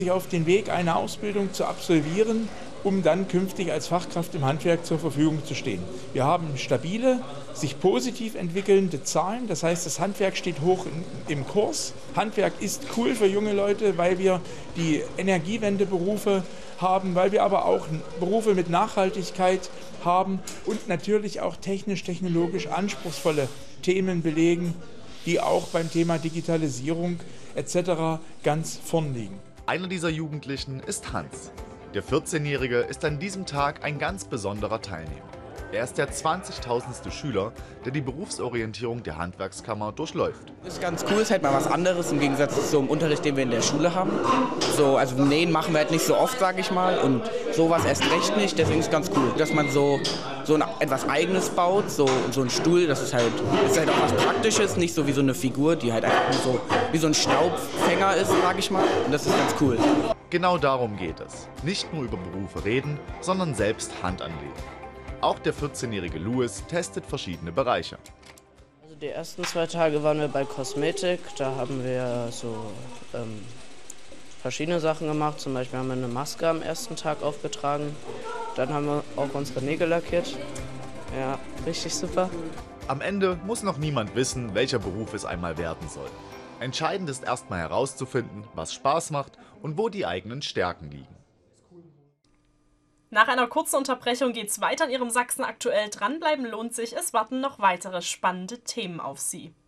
sich auf den Weg, eine Ausbildung zu absolvieren, um dann künftig als Fachkraft im Handwerk zur Verfügung zu stehen. Wir haben stabile, sich positiv entwickelnde Zahlen. Das heißt, das Handwerk steht hoch im Kurs. Handwerk ist cool für junge Leute, weil wir die Energiewendeberufe haben, weil wir aber auch Berufe mit Nachhaltigkeit haben und natürlich auch technisch-technologisch anspruchsvolle Themen belegen, die auch beim Thema Digitalisierung etc. ganz vorn liegen. Einer dieser Jugendlichen ist Hans. Der 14-Jährige ist an diesem Tag ein ganz besonderer Teilnehmer. Er ist der 20.000. Schüler, der die Berufsorientierung der Handwerkskammer durchläuft. Das ist ganz cool, ist halt mal was anderes im Gegensatz zum Unterricht, den wir in der Schule haben. Also Nähen machen wir halt nicht so oft, sage ich mal, und sowas erst recht nicht. Deswegen ist es ganz cool, dass man so etwas Eigenes baut, so ein Stuhl, das ist halt auch was Praktisches, nicht so wie so eine Figur, die halt einfach nur so wie so ein Staubfänger ist, sage ich mal. Und das ist ganz cool. Genau darum geht es. Nicht nur über Berufe reden, sondern selbst Hand anlegen. Auch der 14-jährige Louis testet verschiedene Bereiche. Also die ersten 2 Tage waren wir bei Kosmetik, da haben wir so verschiedene Sachen gemacht. Zum Beispiel haben wir eine Maske am ersten Tag aufgetragen, dann haben wir auch unsere Nägel lackiert. Ja, richtig super. Am Ende muss noch niemand wissen, welcher Beruf es einmal werden soll. Entscheidend ist erstmal herauszufinden, was Spaß macht und wo die eigenen Stärken liegen. Nach einer kurzen Unterbrechung geht's weiter in Ihrem Sachsen aktuell. Dranbleiben lohnt sich, es warten noch weitere spannende Themen auf Sie.